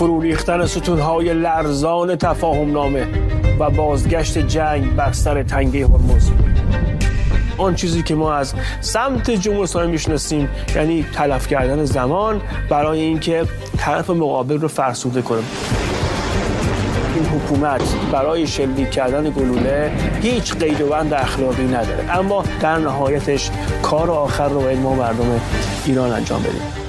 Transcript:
فرو ریختن ستونهای لرزان تفاهم نامه و بازگشت جنگ بر سر تنگه هرمز. آن چیزی که ما از سمت جمهوری اسلامی میشناسیم یعنی تلف کردن زمان برای اینکه طرف مقابل رو فرسوده کنه. این حکومت برای شلیک کردن گلوله هیچ قید و بند اخلاقی نداره، اما در نهایتش کار آخر رو باید ما مردم ایران انجام بدیم.